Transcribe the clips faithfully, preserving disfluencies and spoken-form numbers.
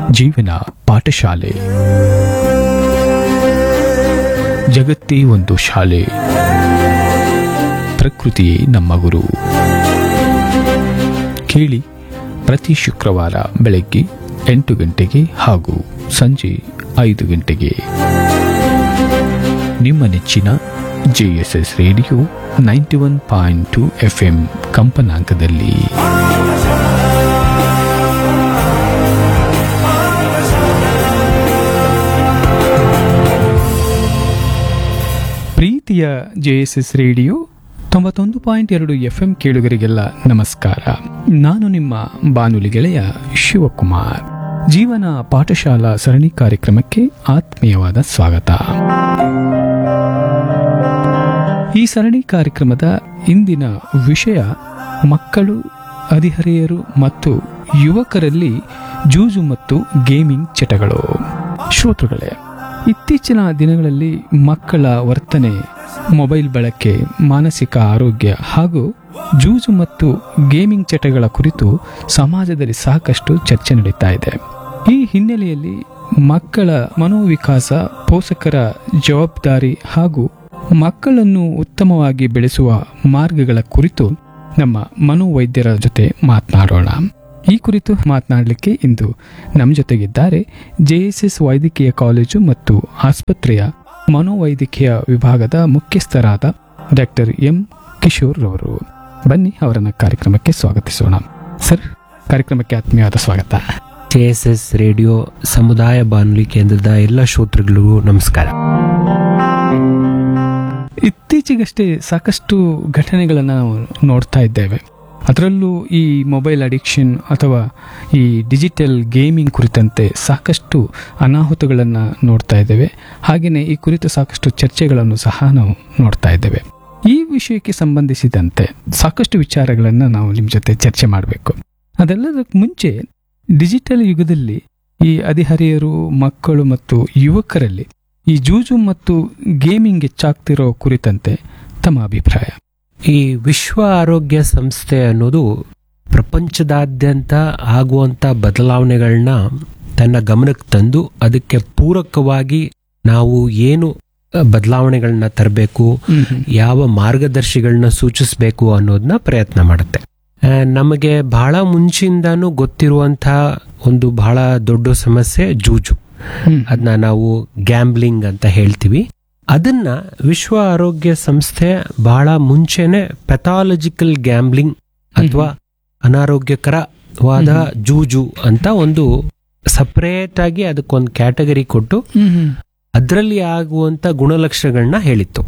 ಜೀವನ ಪಾಠಶಾಲೆ. ಜಗತ್ತೇ ಒಂದು ಶಾಲೆ, ಪ್ರಕೃತಿಯೇ ನಮ್ಮ ಗುರು. ಕೇಳಿ ಪ್ರತಿ ಶುಕ್ರವಾರ ಬೆಳಗ್ಗೆ ಎಂಟು ಗಂಟೆಗೆ ಹಾಗೂ ಸಂಜೆ ಐದು ಗಂಟೆಗೆ ನಿಮ್ಮ ನೆಚ್ಚಿನ JSS radio ninety one point to F M ಕಂಪನಾಂಕದಲ್ಲಿ. ಪ್ರೀತಿಯ ಜೆಎಸ್ಎಸ್ ರೇಡಿಯೋ ತೊಂಬತ್ತೊಂದು ಪಾಯಿಂಟ್ ಎರಡು ಎಫ್ ಎಂ ಕೇಳುಗರಿಗೆಲ್ಲ ನಮಸ್ಕಾರ. ನಾನು ನಿಮ್ಮ ಬಾನುಲಿ ಗೆಳೆಯ ಶಿವಕುಮಾರ್. ಜೀವನ ಪಾಠಶಾಲಾ ಸರಣಿ ಕಾರ್ಯಕ್ರಮಕ್ಕೆ ಆತ್ಮೀಯವಾದ ಸ್ವಾಗತ. ಈ ಸರಣಿ ಕಾರ್ಯಕ್ರಮದ ಇಂದಿನ ವಿಷಯ ಮಕ್ಕಳು, ಹದಿಹರೆಯರು ಮತ್ತು ಯುವಕರಲ್ಲಿ ಜೂಜು ಮತ್ತು ಗೇಮಿಂಗ್ ಚಟಗಳು. ಶ್ರೋತೃಗಳೇ, ಇತ್ತೀಚಿನ ದಿನಗಳಲ್ಲಿ ಮಕ್ಕಳ ವರ್ತನೆ, ಮೊಬೈಲ್ ಬಳಕೆ, ಮಾನಸಿಕ ಆರೋಗ್ಯ ಹಾಗೂ ಜೂಜು ಮತ್ತು ಗೇಮಿಂಗ್ ಚಟಗಳ ಕುರಿತು ಸಮಾಜದಲ್ಲಿ ಸಾಕಷ್ಟು ಚರ್ಚೆ ನಡೀತಾ ಇದೆ. ಈ ಹಿನ್ನೆಲೆಯಲ್ಲಿ ಮಕ್ಕಳ ಮನೋವಿಕಾಸ, ಪೋಷಕರ ಜವಾಬ್ದಾರಿ ಹಾಗೂ ಮಕ್ಕಳನ್ನು ಉತ್ತಮವಾಗಿ ಬೆಳೆಸುವ ಮಾರ್ಗಗಳ ಕುರಿತು ನಮ್ಮ ಮನೋವೈದ್ಯರ ಜೊತೆ ಮಾತನಾಡೋಣ. ಈ ಕುರಿತು ಮಾತನಾಡಲಿಕ್ಕೆ ಇಂದು ನಮ್ಮ ಜೊತೆಗಿದ್ದಾರೆ ಜೆಎಸ್ಎಸ್ ವೈದ್ಯಕೀಯ ಕಾಲೇಜು ಮತ್ತು ಆಸ್ಪತ್ರೆಯ ಮನೋವೈದ್ಯಕೀಯ ವಿಭಾಗದ ಮುಖ್ಯಸ್ಥರಾದ ಡಾಕ್ಟರ್ ಎಂ ಕಿಶೋರ್ ರವರು. ಬನ್ನಿ ಅವರನ್ನ ಕಾರ್ಯಕ್ರಮಕ್ಕೆ ಸ್ವಾಗತಿಸೋಣ. ಸರ್, ಕಾರ್ಯಕ್ರಮಕ್ಕೆ ಆತ್ಮೀಯವಾದ ಸ್ವಾಗತ. ಜೆಎಸ್ಎಸ್ ರೇಡಿಯೋ ಸಮುದಾಯ ಬಾನುಲಿ ಕೇಂದ್ರದ ಎಲ್ಲ ಶ್ರೋತೃಗಳಿಗೂ ನಮಸ್ಕಾರ. ಇತ್ತೀಚೆಗಷ್ಟೇ ಸಾಕಷ್ಟು ಘಟನೆಗಳನ್ನು ನಾವು ನೋಡ್ತಾ ಇದ್ದೇವೆ. ಅದರಲ್ಲೂ ಈ ಮೊಬೈಲ್ ಅಡಿಕ್ಷನ್ ಅಥವಾ ಈ ಡಿಜಿಟಲ್ ಗೇಮಿಂಗ್ ಕುರಿತಂತೆ ಸಾಕಷ್ಟು ಅನಾಹುತಗಳನ್ನು ನೋಡ್ತಾ ಇದ್ದೇವೆ. ಹಾಗೆಯೇ ಈ ಕುರಿತು ಸಾಕಷ್ಟು ಚರ್ಚೆಗಳನ್ನು ಸಹ ನಾವು ನೋಡ್ತಾ ಇದ್ದೇವೆ. ಈ ವಿಷಯಕ್ಕೆ ಸಂಬಂಧಿಸಿದಂತೆ ಸಾಕಷ್ಟು ವಿಚಾರಗಳನ್ನು ನಾವು ನಿಮ್ಮ ಜೊತೆ ಚರ್ಚೆ ಮಾಡಬೇಕು. ಅದೆಲ್ಲದಕ್ಕೆ ಮುಂಚೆ ಡಿಜಿಟಲ್ ಯುಗದಲ್ಲಿ ಈ ಹದಿಹರೆಯರು, ಮಕ್ಕಳು ಮತ್ತು ಯುವಕರಲ್ಲಿ ಈ ಜೂಜು ಮತ್ತು ಗೇಮಿಂಗ್ ಹೆಚ್ಚಾಗ್ತಿರೋ ಕುರಿತಂತೆ ತಮ್ಮ ಅಭಿಪ್ರಾಯ? ಈ ವಿಶ್ವ ಆರೋಗ್ಯ ಸಂಸ್ಥೆ ಅನ್ನೋದು ಪ್ರಪಂಚದಾದ್ಯಂತ ಆಗುವಂತ ಬದಲಾವಣೆಗಳನ್ನ ತನ್ನ ಗಮನಕ್ಕೆ ತಂದು ಅದಕ್ಕೆ ಪೂರಕವಾಗಿ ನಾವು ಏನು ಬದಲಾವಣೆಗಳನ್ನ ತರಬೇಕು, ಯಾವ ಮಾರ್ಗದರ್ಶಿಗಳನ್ನ ಸೂಚಿಸಬೇಕು ಅನ್ನೋದನ್ನ ಪ್ರಯತ್ನ ಮಾಡುತ್ತೆ. ನಮಗೆ ಬಹಳ ಮುಂಚಿಂದಾನು ಗೊತ್ತಿರುವಂತಹ ಒಂದು ಬಹಳ ದೊಡ್ಡ ಸಮಸ್ಯೆ ಜೂಜು. ಅದನ್ನ ನಾವು ಗ್ಯಾಂಬ್ಲಿಂಗ್ ಅಂತ ಹೇಳ್ತೀವಿ. ಅದನ್ನ ವಿಶ್ವ ಆರೋಗ್ಯ ಸಂಸ್ಥೆ ಬಹಳ ಮುಂಚೆನೆ ಪೆಥಾಲಜಿಕಲ್ ಗ್ಯಾಂಬ್ಲಿಂಗ್ ಅಥವಾ ಅನಾರೋಗ್ಯಕರವಾದ ಜೂಜು ಅಂತ ಒಂದು ಸಪರೇಟ್ ಆಗಿ ಅದಕ್ಕೊಂದು ಕ್ಯಾಟಗರಿ ಕೊಟ್ಟು ಅದರಲ್ಲಿ ಆಗುವಂತ ಗುಣಲಕ್ಷಣಗಳನ್ನ ಹೇಳಿತ್ತು.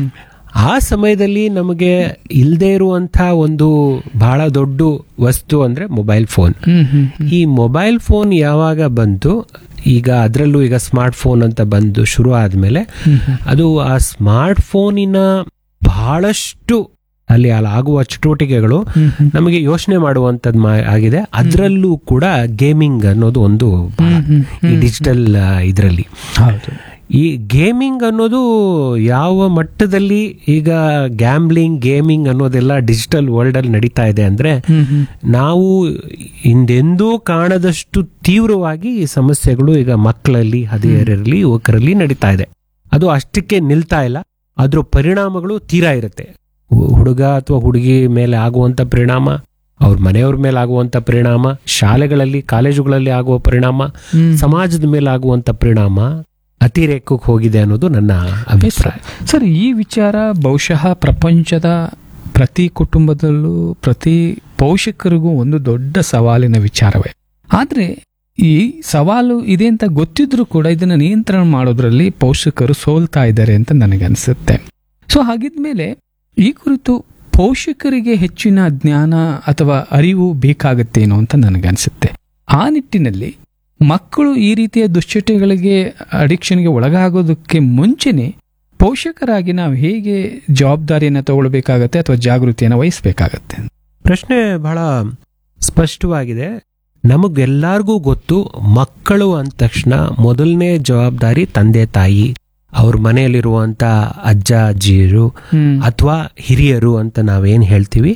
ಆ ಸಮಯದಲ್ಲಿ ನಮಗೆ ಇಲ್ಲದೆ ಇರುವಂತ ಒಂದು ಬಹಳ ದೊಡ್ಡ ವಸ್ತು ಅಂದ್ರೆ ಮೊಬೈಲ್ ಫೋನ್. ಈ ಮೊಬೈಲ್ ಫೋನ್ ಯಾವಾಗ ಬಂತು, ಈಗ ಅದರಲ್ಲೂ ಈಗ ಸ್ಮಾರ್ಟ್ ಫೋನ್ ಅಂತ ಬಂದು ಶುರು ಆದ್ಮೇಲೆ ಅದು ಆ ಸ್ಮಾರ್ಟ್ ಫೋನಿನ ಬಹಳಷ್ಟು ಅಲ್ಲಿ ಅಲ್ಲಿ ಆಗುವ ಚಟುವಟಿಕೆಗಳು ನಮಗೆ ಯೋಚನೆ ಮಾಡುವಂತದ್ದು ಆಗಿದೆ. ಅದರಲ್ಲೂ ಕೂಡ ಗೇಮಿಂಗ್ ಅನ್ನೋದು ಒಂದು ಈ ಡಿಜಿಟಲ್ ಇದರಲ್ಲಿ. ಈ ಗೇಮಿಂಗ್ ಅನ್ನೋದು ಯಾವ ಮಟ್ಟದಲ್ಲಿ ಈಗ ಗ್ಯಾಂಬ್ಲಿಂಗ್, ಗೇಮಿಂಗ್ ಅನ್ನೋದೆಲ್ಲ ಡಿಜಿಟಲ್ ವರ್ಲ್ಡ್ ಅಲ್ಲಿ ನಡೀತಾ ಇದೆ ಅಂದ್ರೆ ನಾವು ಹಿಂದೆಂದೂ ಕಾಣದಷ್ಟು ತೀವ್ರವಾಗಿ ಈ ಸಮಸ್ಯೆಗಳು ಈಗ ಮಕ್ಕಳಲ್ಲಿ, ಹದಿಹರೆಯರಲ್ಲಿ, ಯುವಕರಲ್ಲಿ ನಡೀತಾ ಇದೆ. ಅದು ಅಷ್ಟಕ್ಕೆ ನಿಲ್ತಾ ಇಲ್ಲ. ಅದ್ರ ಪರಿಣಾಮಗಳು ತೀರಾ ಇರುತ್ತೆ. ಹುಡುಗ ಅಥವಾ ಹುಡುಗಿ ಮೇಲೆ ಆಗುವಂತ ಪರಿಣಾಮ, ಅವ್ರ ಮನೆಯವ್ರ ಮೇಲೆ ಆಗುವಂತ ಪರಿಣಾಮ, ಶಾಲೆಗಳಲ್ಲಿ, ಕಾಲೇಜುಗಳಲ್ಲಿ ಆಗುವ ಪರಿಣಾಮ, ಸಮಾಜದ ಮೇಲೆ ಆಗುವಂತ ಪರಿಣಾಮ ಅತಿರೇಕಕ್ಕೆ ಹೋಗಿದೆ ಅನ್ನೋದು ನನ್ನ ಅಭಿಪ್ರಾಯ. ಸರ್, ಈ ವಿಚಾರ ಬಹುಶಃ ಪ್ರಪಂಚದ ಪ್ರತಿ ಕುಟುಂಬದಲ್ಲೂ ಪ್ರತಿ ಪೋಷಕರಿಗೂ ಒಂದು ದೊಡ್ಡ ಸವಾಲಿನ ವಿಚಾರವೇ. ಆದ್ರೆ ಈ ಸವಾಲು ಇದೆ ಅಂತ ಗೊತ್ತಿದ್ರೂ ಕೂಡ ಇದನ್ನ ನಿಯಂತ್ರಣ ಮಾಡೋದ್ರಲ್ಲಿ ಪೋಷಕರು ಸೋಲ್ತಾ ಇದ್ದಾರೆ ಅಂತ ನನಗನ್ಸುತ್ತೆ. ಸೊ ಹಾಗಿದ್ಮೇಲೆ ಈ ಕುರಿತು ಪೋಷಕರಿಗೆ ಹೆಚ್ಚಿನ ಜ್ಞಾನ ಅಥವಾ ಅರಿವು ಬೇಕಾಗತ್ತೇನೋ ಅಂತ ನನಗನ್ಸುತ್ತೆ. ಆ ನಿಟ್ಟಿನಲ್ಲಿ ಮಕ್ಕಳು ಈ ರೀತಿಯ ದುಶ್ಚಟಗಳಿಗೆ, ಅಡಿಕ್ಷನ್ಗೆ ಒಳಗಾಗೋದಕ್ಕೆ ಮುಂಚೆನೆ ಪೋಷಕರಾಗಿ ನಾವು ಹೇಗೆ ಜವಾಬ್ದಾರಿಯನ್ನು ತಗೊಳ್ಬೇಕಾಗತ್ತೆ ಅಥವಾ ಜಾಗೃತಿಯನ್ನು ವಹಿಸಬೇಕಾಗತ್ತೆ? ಪ್ರಶ್ನೆ ಬಹಳ ಸ್ಪಷ್ಟವಾಗಿದೆ. ನಮಗೆಲ್ಲರಿಗೂ ಗೊತ್ತು, ಮಕ್ಕಳು ಅಂದ ತಕ್ಷಣ ಮೊದಲನೇ ಜವಾಬ್ದಾರಿ ತಂದೆ ತಾಯಿ, ಅವ್ರ ಮನೆಯಲ್ಲಿರುವಂತ ಅಜ್ಜ ಅಜ್ಜಿಯರು ಅಥವಾ ಹಿರಿಯರು ಅಂತ ನಾವೇನ್ ಹೇಳ್ತೀವಿ,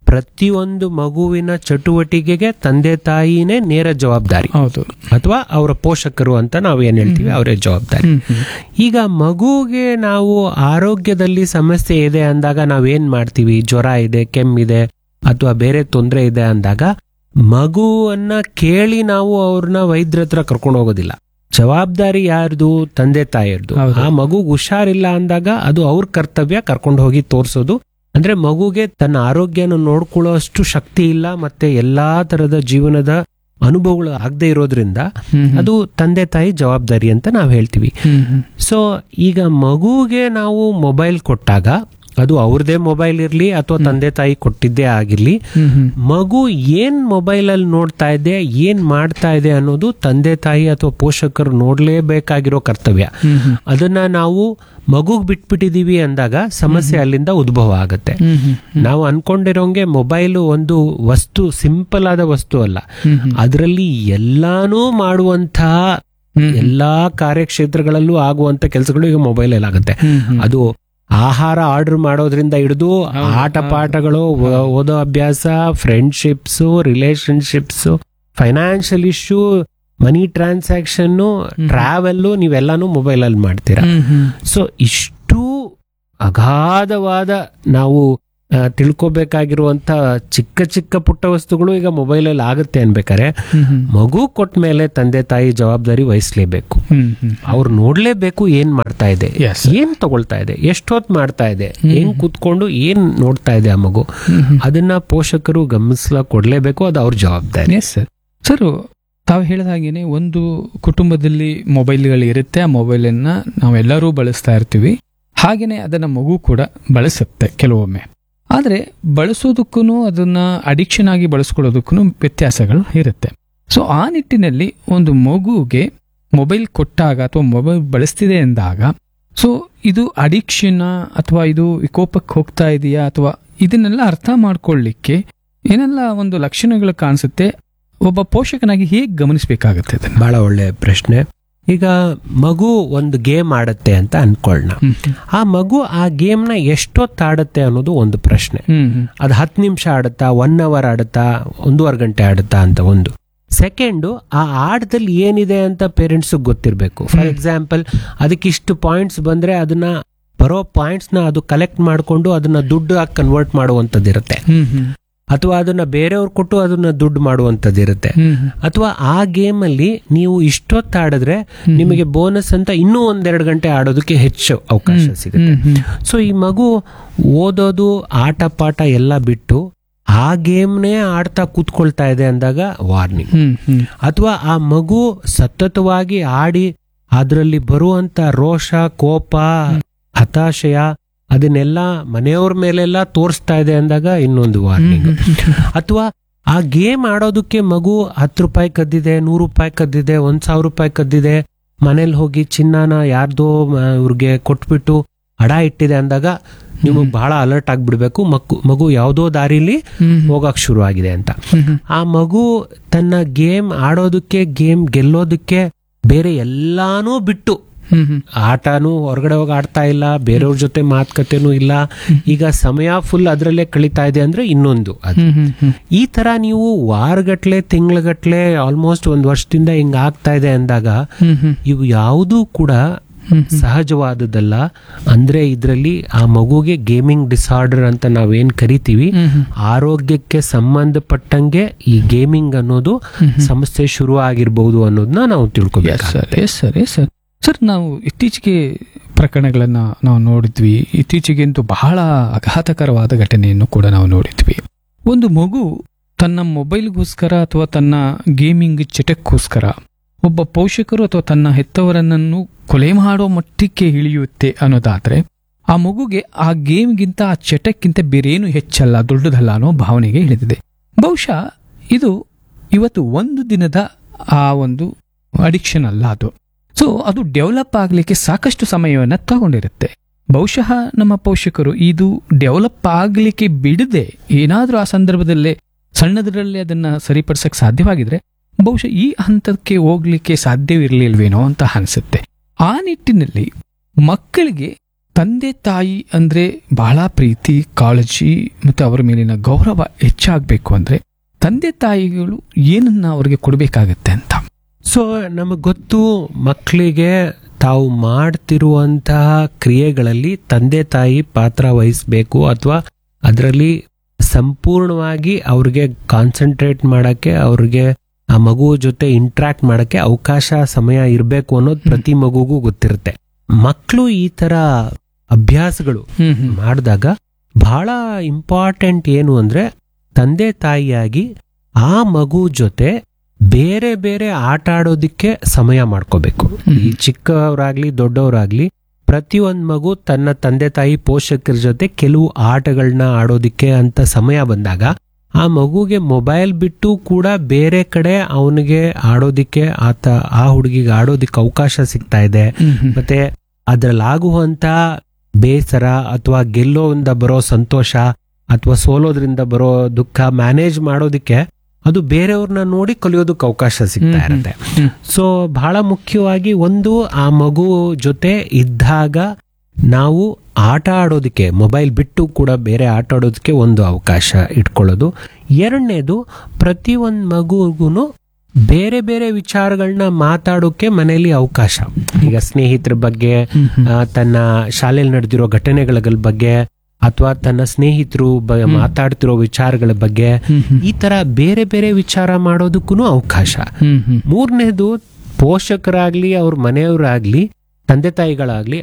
ಪ್ರತಿಯೊಂದು ಮಗುವಿನ ಚಟುವಟಿಕೆಗೆ ತಂದೆ ತಾಯಿನೇ ನೇರ ಜವಾಬ್ದಾರಿ, ಹೌದು, ಅಥವಾ ಅವರ ಪೋಷಕರು ಅಂತ ನಾವು ಏನ್ ಹೇಳ್ತೀವಿ ಅವರೇ ಜವಾಬ್ದಾರಿ. ಈಗ ಮಗುಗೆ ನಾವು ಆರೋಗ್ಯದಲ್ಲಿ ಸಮಸ್ಯೆ ಇದೆ ಅಂದಾಗ ನಾವೇನ್ ಮಾಡ್ತೀವಿ, ಜ್ವರ ಇದೆ, ಕೆಮ್ಮಿದೆ ಅಥವಾ ಬೇರೆ ತೊಂದರೆ ಇದೆ ಅಂದಾಗ ಮಗುವನ್ನ ಕೇಳಿ ನಾವು ಅವ್ರನ್ನ ವೈದ್ಯರ ಹತ್ರ ಕರ್ಕೊಂಡು ಹೋಗೋದಿಲ್ಲ. ಜವಾಬ್ದಾರಿ ಯಾರ್ದು? ತಂದೆ ತಾಯಿಯರ್ದು. ಆ ಮಗು ಹುಷಾರಿಲ್ಲ ಅಂದಾಗ ಅದು ಅವ್ರ ಕರ್ತವ್ಯ ಕರ್ಕೊಂಡು ಹೋಗಿ ತೋರ್ಸೋದು. ಅಂದ್ರೆ ಮಗುಗೆ ತನ್ನ ಆರೋಗ್ಯನ ನೋಡ್ಕೊಳ್ಳೋ ಅಷ್ಟು ಶಕ್ತಿ ಇಲ್ಲ, ಮತ್ತೆ ಎಲ್ಲಾ ತರದ ಜೀವನದ ಅನುಭವಗಳು ಆಗದೆ ಇರೋದ್ರಿಂದ ಅದು ತಂದೆ ತಾಯಿ ಜವಾಬ್ದಾರಿ ಅಂತ ನಾವು ಹೇಳ್ತೀವಿ. ಸೊ ಈಗ ಮಗುಗೆ ನಾವು ಮೊಬೈಲ್ ಕೊಟ್ಟಾಗ ಅದು ಅವ್ರದೇ ಮೊಬೈಲ್ ಇರ್ಲಿ ಅಥವಾ ತಂದೆ ತಾಯಿ ಕೊಟ್ಟಿದ್ದೇ ಆಗಿರ್ಲಿ, ಮಗು ಏನ್ ಮೊಬೈಲ್ ಅಲ್ಲಿ ನೋಡ್ತಾ ಇದೆ, ಏನ್ ಮಾಡ್ತಾ ಇದೆ ಅನ್ನೋದು ತಂದೆ ತಾಯಿ ಅಥವಾ ಪೋಷಕರು ನೋಡ್ಲೇಬೇಕಾಗಿರೋ ಕರ್ತವ್ಯ. ಅದನ್ನ ನಾವು ಮಗುಗ್ ಬಿಟ್ಬಿಟ್ಟಿದೀವಿ ಅಂದಾಗ ಸಮಸ್ಯೆ ಅಲ್ಲಿಂದ ಉದ್ಭವ ಆಗತ್ತೆ. ನಾವು ಅನ್ಕೊಂಡಿರೋಂಗೆ ಮೊಬೈಲ್ ಒಂದು ವಸ್ತು, ಸಿಂಪಲ್ ಆದ ವಸ್ತು ಅಲ್ಲ. ಅದರಲ್ಲಿ ಎಲ್ಲಾನು ಮಾಡುವಂತಹ ಎಲ್ಲಾ ಕಾರ್ಯಕ್ಷೇತ್ರಗಳಲ್ಲೂ ಆಗುವಂತ ಕೆಲಸಗಳು ಈಗ ಮೊಬೈಲ್ ಅಲ್ಲಿ ಆಗುತ್ತೆ. ಅದು ಆಹಾರ ಆರ್ಡರ್ ಮಾಡೋದ್ರಿಂದ ಹಿಡಿದು ಆಟ ಪಾಠಗಳು, ಓದೋ ಅಭ್ಯಾಸ, ಫ್ರೆಂಡ್ಶಿಪ್ಸ್, ರಿಲೇಶನ್ಶಿಪ್ಸ್, ಫೈನಾನ್ಷಿಯಲ್ ಇಶ್ಯೂ, ಮನಿ ಟ್ರಾನ್ಸಾಕ್ಷನ್, ಟ್ರಾವೆಲ್, ನೀವೆಲ್ಲಾನು ಮೊಬೈಲ್ ಅಲ್ಲಿ ಮಾಡ್ತೀರಾ. ಸೊ ಇಷ್ಟು ಅಗಾಧವಾದ ನಾವು ತಿಳ್ಕೊಬೇಕಾಗಿರುವಂತ ಚಿಕ್ಕ ಚಿಕ್ಕ ಪುಟ್ಟ ವಸ್ತುಗಳು ಈಗ ಮೊಬೈಲ್ ಅಲ್ಲಿ ಆಗುತ್ತೆ ಅನ್ಬೇಕಾರೆ ಮಗು ಕೊಟ್ಟ ಮೇಲೆ ತಂದೆ ತಾಯಿ ಜವಾಬ್ದಾರಿ ವಹಿಸ್ಲೇಬೇಕು. ಅವ್ರು ನೋಡ್ಲೇಬೇಕು ಏನ್ ಮಾಡ್ತಾ ಇದೆ, ಏನ್ ತಗೊಳ್ತಾ ಇದೆ, ಎಷ್ಟೊತ್ ಮಾಡ್ತಾ ಇದೆ, ಏನ್ ಕೂತ್ಕೊಂಡು ಏನ್ ನೋಡ್ತಾ ಇದೆ ಆ ಮಗು, ಅದನ್ನ ಪೋಷಕರು ಗಮನಿಸ್ಲ ಕೊಡ್ಲೇಬೇಕು. ಅದು ಅವ್ರ ಜವಾಬ್ದಾರಿ. ಸರ್, ತಾವು ಹೇಳಿದ ಹಾಗೇನೆ ಒಂದು ಕುಟುಂಬದಲ್ಲಿ ಮೊಬೈಲ್ಗಳು ಇರುತ್ತೆ. ಆ ಮೊಬೈಲನ್ನ ನಾವೆಲ್ಲರೂ ಬಳಸ್ತಾ ಇರ್ತೀವಿ. ಹಾಗೇನೆ ಅದನ್ನ ಮಗು ಕೂಡ ಬಳಸುತ್ತೆ ಕೆಲವೊಮ್ಮೆ. ಆದರೆ ಬಳಸೋದಕ್ಕೂ ಅದನ್ನ ಅಡಿಕ್ಷನ್ ಆಗಿ ಬಳಸ್ಕೊಳ್ಳೋದಕ್ಕೂ ವ್ಯತ್ಯಾಸಗಳು ಇರುತ್ತೆ. ಸೊ ಆ ನಿಟ್ಟಿನಲ್ಲಿ ಒಂದು ಮಗುಗೆ ಮೊಬೈಲ್ ಕೊಟ್ಟಾಗ ಅಥವಾ ಮೊಬೈಲ್ ಬಳಸ್ತಿದೆ ಅಂದಾಗ, ಸೊ ಇದು ಅಡಿಕ್ಷನ್ ಅಥವಾ ಇದು ವಿಕೋಪಕ್ಕೆ ಹೋಗ್ತಾ ಇದೆಯಾ ಅಥವಾ ಇದನ್ನೆಲ್ಲ ಅರ್ಥ ಮಾಡ್ಕೊಳ್ಳಿಕ್ಕೆ ಏನೆಲ್ಲ ಒಂದು ಲಕ್ಷಣಗಳು ಕಾಣಿಸುತ್ತೆ, ಒಬ್ಬ ಪೋಷಕನಾಗಿ ಹೇಗೆ ಗಮನಿಸಬೇಕಾಗುತ್ತೆ? ಬಹಳ ಒಳ್ಳೆ ಪ್ರಶ್ನೆ. ಈಗ ಮಗು ಒಂದು ಗೇಮ್ ಆಡತ್ತೆ ಅಂತ ಅನ್ಕೊಳ್ಳೋಣ. ಆ ಮಗು ಆ ಗೇಮ್ ನ ಎಷ್ಟೊತ್ತು ಆಡತ್ತೆ ಅನ್ನೋದು ಒಂದು ಪ್ರಶ್ನೆ. ಅದು ಹತ್ತು ನಿಮಿಷ ಆಡುತ್ತಾ, ಒನ್ ಅವರ್ ಆಡುತ್ತಾ, ಒಂದೂವರೆ ಗಂಟೆ ಆಡುತ್ತಾ ಅಂತ ಒಂದು. ಸೆಕೆಂಡು, ಆ ಆಟದಲ್ಲಿ ಏನಿದೆ ಅಂತ ಪೇರೆಂಟ್ಸ್ ಗೊತ್ತಿರಬೇಕು. ಫಾರ್ ಎಕ್ಸಾಂಪಲ್, ಅದಕ್ಕೆ ಇಷ್ಟು ಪಾಯಿಂಟ್ಸ್ ಬಂದ್ರೆ ಅದನ್ನ ಬರೋ ಪಾಯಿಂಟ್ಸ್ ನ ಅದು ಕಲೆಕ್ಟ್ ಮಾಡಿಕೊಂಡು ಅದನ್ನ ದುಡ್ಡು ಆಗಿ ಕನ್ವರ್ಟ್ ಮಾಡುವಂತದ್ದಿರುತ್ತೆ, ಅಥವಾ ಅದನ್ನ ಬೇರೆಯವ್ರು ಕೊಟ್ಟು ಅದನ್ನ ದುಡ್ಡು ಮಾಡುವಂತದ್ದಿರುತ್ತೆ. ಅಥವಾ ಆ ಗೇಮ್ ಅಲ್ಲಿ ನೀವು ಇಷ್ಟೊತ್ತಾಡಿದ್ರೆ ನಿಮಗೆ ಬೋನಸ್ ಅಂತ ಇನ್ನೂ ಒಂದೆರಡು ಗಂಟೆ ಆಡೋದಕ್ಕೆ ಹೆಚ್ಚು ಅವಕಾಶ ಸಿಗುತ್ತೆ. ಸೊ ಈ ಮಗು ಓದೋದು, ಆಟ ಪಾಠ ಎಲ್ಲ ಬಿಟ್ಟು ಆ ಗೇಮ್ನೇ ಆಡ್ತಾ ಕೂತ್ಕೊಳ್ತಾ ಇದೆ ಅಂದಾಗ ವಾರ್ನಿಂಗ್. ಅಥವಾ ಆ ಮಗು ಸತತವಾಗಿ ಆಡಿ ಅದರಲ್ಲಿ ಬರುವಂತ ರೋಷ, ಕೋಪ, ಹತಾಶಯ ಅದನ್ನೆಲ್ಲ ಮನೆಯವ್ರ ಮೇಲೆಲ್ಲ ತೋರಿಸ್ತಾ ಇದೆ ಅಂದಾಗ ಇನ್ನೊಂದು ವಾರ್ನಿಂಗ್. ಅಥವಾ ಆ ಗೇಮ್ ಆಡೋದಕ್ಕೆ ಮಗು ಹತ್ತು ರೂಪಾಯಿ ಕದ್ದಿದೆ, ನೂರು ರೂಪಾಯಿ ಕದ್ದಿದೆ, ಒಂದ್ ಸಾವಿರ ರೂಪಾಯಿ ಕದ್ದಿದೆ, ಮನೇಲಿ ಹೋಗಿ ಚಿನ್ನಾನ ಯಾರ್ದೋ ಇವ್ರಿಗೆ ಕೊಟ್ಬಿಟ್ಟು ಹಡ ಇಟ್ಟಿದೆ ಅಂದಾಗ ನಿಮಗ್ ಬಹಳ ಅಲರ್ಟ್ ಆಗ್ಬಿಡ್ಬೇಕು. ಮಗು ಮಗು ಯಾವ್ದೋ ದಾರಿಲಿ ಹೋಗಕ್ ಶುರು ಆಗಿದೆ ಅಂತ. ಆ ಮಗು ತನ್ನ ಗೇಮ್ ಆಡೋದಕ್ಕೆ, ಗೇಮ್ ಗೆಲ್ಲೋದಕ್ಕೆ ಬೇರೆ ಎಲ್ಲಾನು ಬಿಟ್ಟು, ಆಟನೂ ಹೊರಗಡೆ ಹೋಗಿ ಆಡ್ತಾ ಇಲ್ಲ, ಬೇರೆಯವ್ರ ಜೊತೆ ಮಾತುಕತೆನೂ ಇಲ್ಲ, ಈಗ ಸಮಯ ಫುಲ್ ಅದರಲ್ಲೇ ಕಳೀತಾ ಇದೆ ಅಂದ್ರೆ ಇನ್ನೊಂದು ಅದು. ಈ ತರ ನೀವು ವಾರಗಟ್ಲೆ, ತಿಂಗಳಗಟ್ಲೆ, ಆಲ್ಮೋಸ್ಟ್ ಒಂದ್ ವರ್ಷದಿಂದ ಹಿಂಗ ಆಗ್ತಾ ಇದೆ ಅಂದಾಗ ಇವು ಯಾವುದೂ ಕೂಡ ಸಹಜವಾದದ್ದಲ್ಲ. ಅಂದ್ರೆ ಇದರಲ್ಲಿ ಆ ಮಗುಗೆ ಗೇಮಿಂಗ್ ಡಿಸಾರ್ಡರ್ ಅಂತ ನಾವೇನ್ ಕರಿತೀವಿ, ಆರೋಗ್ಯಕ್ಕೆ ಸಂಬಂಧಪಟ್ಟಂಗೆ ಈ ಗೇಮಿಂಗ್ ಅನ್ನೋದು ಸಮಸ್ಯೆ ಶುರು ಆಗಿರ್ಬಹುದು ಅನ್ನೋದನ್ನ ನಾವು ತಿಳ್ಕೊಬೇಕು. ಸರ್, ನಾವು ಇತ್ತೀಚೆಗೆ ಪ್ರಕರಣಗಳನ್ನ ನಾವು ನೋಡಿದ್ವಿ. ಇತ್ತೀಚೆಗಂತೂ ಬಹಳ ಆಘಾತಕರವಾದ ಘಟನೆಯನ್ನು ಕೂಡ ನಾವು ನೋಡಿದ್ವಿ. ಒಂದು ಮಗು ತನ್ನ ಮೊಬೈಲ್ಗೋಸ್ಕರ ಅಥವಾ ತನ್ನ ಗೇಮಿಂಗ್ ಚಟಕ್ಕೋಸ್ಕರ ಒಬ್ಬ ಪೋಷಕರು ಅಥವಾ ತನ್ನ ಹೆತ್ತವರನ್ನು ಕೊಲೆ ಮಾಡೋ ಮಟ್ಟಕ್ಕೆ ಇಳಿಯುತ್ತೆ ಅನ್ನೋದಾದ್ರೆ, ಆ ಮಗುಗೆ ಆ ಗೇಮ್ಗಿಂತ, ಆ ಚಟಕ್ಕಿಂತ ಬೇರೇನು ಹೆಚ್ಚಲ್ಲ, ದೊಡ್ಡದಲ್ಲ ಅನ್ನೋ ಭಾವನೆಗೆ ಇಳಿದಿದೆ. ಬಹುಶಃ ಇದು ಇವತ್ತು ಒಂದು ದಿನದ ಆ ಒಂದು ಅಡಿಕ್ಷನ್ ಅಲ್ಲ ಅದು. ಸೊ ಅದು ಡೆವಲಪ್ ಆಗಲಿಕ್ಕೆ ಸಾಕಷ್ಟು ಸಮಯವನ್ನು ತಗೊಂಡಿರುತ್ತೆ. ಬಹುಶಃ ನಮ್ಮ ಪೋಷಕರು ಇದು ಡೆವಲಪ್ ಆಗಲಿಕ್ಕೆ ಬಿಡದೆ ಏನಾದರೂ ಆ ಸಂದರ್ಭದಲ್ಲೇ ಸಣ್ಣದರಲ್ಲಿ ಅದನ್ನ ಸರಿಪಡಿಸಕ್ಕೆ ಸಾಧ್ಯವಾಗಿದ್ರೆ ಬಹುಶಃ ಈ ಹಂತಕ್ಕೆ ಹೋಗ್ಲಿಕ್ಕೆ ಸಾಧ್ಯವಿರಲಿಲ್ವೇನೋ ಅಂತ ಅನಿಸುತ್ತೆ. ಆ ನಿಟ್ಟಿನಲ್ಲಿ ಮಕ್ಕಳಿಗೆ ತಂದೆ ತಾಯಿ ಅಂದ್ರೆ ಬಹಳ ಪ್ರೀತಿ, ಕಾಳಜಿ ಮತ್ತು ಅವರ ಮೇಲಿನ ಗೌರವ ಹೆಚ್ಚಾಗಬೇಕು ಅಂದ್ರೆ ತಂದೆ ತಾಯಿಗಳು ಏನನ್ನ ಅವ್ರಿಗೆ ಕೊಡಬೇಕಾಗತ್ತೆ ಅಂತ. ಸೊ ನಮಗೆ ಗೊತ್ತು, ಮಕ್ಕಳಿಗೆ ತಾವು ಮಾಡ್ತಿರುವಂತಹ ಕ್ರಿಯೆಗಳಲ್ಲಿ ತಂದೆ ತಾಯಿ ಪಾತ್ರ ವಹಿಸಬೇಕು, ಅಥವಾ ಅದರಲ್ಲಿ ಸಂಪೂರ್ಣವಾಗಿ ಅವ್ರಿಗೆ ಕಾನ್ಸಂಟ್ರೇಟ್ ಮಾಡಕ್ಕೆ, ಅವ್ರಿಗೆ ಆ ಮಗು ಜೊತೆ ಇಂಟ್ರಾಕ್ಟ್ ಮಾಡಕ್ಕೆ ಅವಕಾಶ, ಸಮಯ ಇರಬೇಕು ಅನ್ನೋದು ಪ್ರತಿ ಮಗುಗೂ ಗೊತ್ತಿರುತ್ತೆ. ಮಕ್ಕಳು ಈ ತರ ಅಭ್ಯಾಸಗಳು ಮಾಡಿದಾಗ ಬಹಳ ಇಂಪಾರ್ಟೆಂಟ್ ಏನು ಅಂದ್ರೆ, ತಂದೆ ತಾಯಿಯಾಗಿ ಆ ಮಗು ಜೊತೆ ಬೇರೆ ಬೇರೆ ಆಟ ಆಡೋದಿಕ್ಕೆ ಸಮಯ ಮಾಡ್ಕೋಬೇಕು. ಈ ಚಿಕ್ಕವರಾಗ್ಲಿ ದೊಡ್ಡವರಾಗ್ಲಿ ಪ್ರತಿಯೊಂದು ಮಗು ತನ್ನ ತಂದೆ ತಾಯಿ ಪೋಷಕರ ಜೊತೆ ಕೆಲವು ಆಟಗಳನ್ನ ಆಡೋದಿಕ್ಕೆ ಅಂತ ಸಮಯ ಬಂದಾಗ ಆ ಮಗುಗೆ ಮೊಬೈಲ್ ಬಿಟ್ಟು ಕೂಡ ಬೇರೆ ಕಡೆ ಅವನಿಗೆ ಆಡೋದಿಕ್ಕೆ, ಆತ ಆ ಹುಡುಗಿಗೆ ಆಡೋದಿಕ್ಕೆ ಅವಕಾಶ ಸಿಗ್ತಾ ಇದೆ. ಮತ್ತೆ ಅದ್ರಲ್ಲಾಗುವಂತ ಬೇಸರ ಅಥವಾ ಗೆಲ್ಲೋದ್ರಿಂದ ಬರೋ ಸಂತೋಷ ಅಥವಾ ಸೋಲೋದ್ರಿಂದ ಬರೋ ದುಃಖ ಮ್ಯಾನೇಜ್ ಮಾಡೋದಿಕ್ಕೆ ಅದು ಬೇರೆಯವ್ರನ್ನ ನೋಡಿ ಕಲಿಯೋದಕ್ಕೆ ಅವಕಾಶ ಸಿಗ್ತಾ ಇರುತ್ತೆ. ಸೊ ಬಹಳ ಮುಖ್ಯವಾಗಿ ಒಂದು, ಆ ಮಗು ಜೊತೆ ಇದ್ದಾಗ ನಾವು ಆಟ ಆಡೋದಕ್ಕೆ, ಮೊಬೈಲ್ ಬಿಟ್ಟು ಕೂಡ ಬೇರೆ ಆಟ ಆಡೋದಕ್ಕೆ ಒಂದು ಅವಕಾಶ ಇಟ್ಕೊಳ್ಳೋದು. ಎರಡನೇದು, ಪ್ರತಿ ಒಂದು ಮಗುಗೂ ಬೇರೆ ಬೇರೆ ವಿಚಾರಗಳನ್ನ ಮಾತಾಡೋಕೆ ಮನೆಯಲ್ಲಿ ಅವಕಾಶ. ಈಗ ಸ್ನೇಹಿತರ ಬಗ್ಗೆ, ತನ್ನ ಶಾಲೆಯಲ್ಲಿ ನಡೆದಿರೋ ಘಟನೆಗಳ ಬಗ್ಗೆ, ಅಥವಾ ತನ್ನ ಸ್ನೇಹಿತರು ಮಾತಾಡ್ತಿರೋ ವಿಚಾರಗಳ ಬಗ್ಗೆ, ಈ ತರ ಬೇರೆ ಬೇರೆ ವಿಚಾರ ಮಾಡೋದಕ್ಕೂ ಅವಕಾಶ. ಮೂರನೇದು, ಪೋಷಕರಾಗ್ಲಿ ಅವ್ರ ಮನೆಯವರಾಗ್ಲಿ ತಂದೆ ತಾಯಿಗಳಾಗ್ಲಿ